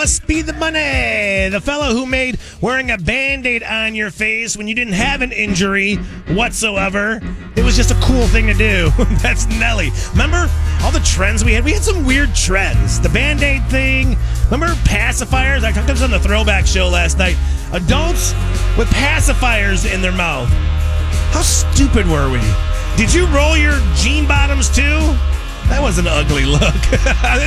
Speed the Money, the fellow who made wearing a Band-Aid on your face when you didn't have an injury whatsoever. It was just a cool thing to do. That's Nelly. Remember all the trends we had? We had some weird trends. The Band-Aid thing. Remember pacifiers? I talked about this on the Throwback Show last night. Adults with pacifiers in their mouth. How stupid were we? Did you roll your jean bottoms too? That was an ugly look.